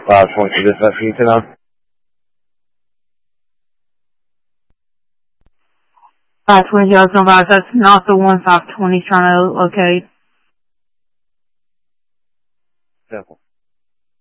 520 dispatch, can you turn on? 520, I was going to advise that's not the one 520's trying to locate. Simple.